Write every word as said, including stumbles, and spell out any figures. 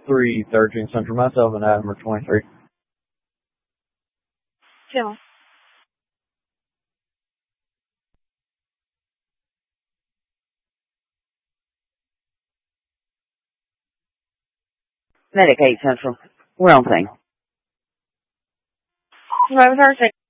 three, thirteen Central, myself and Adam are twenty-three. Two. Medic eight Central. We're on thing. What was our